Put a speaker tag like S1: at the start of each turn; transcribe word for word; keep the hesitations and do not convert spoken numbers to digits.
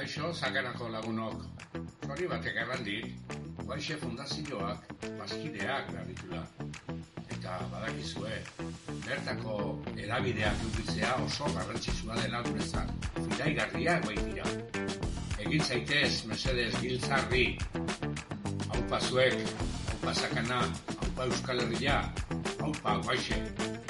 S1: Kaixo, Zakanako lagunok. Hori batek errandik, Guaixe Fundazioak bazkideak behar Eta badakizue, bertako erabideak edukitzea oso garrantzitsua dela guretzat. Iraigarriak baitira. Egin zaitez, mesedez, giltzarri. Haupa zuek, haupa Zakana, haupa Euskal Herria, haupa Guaixe.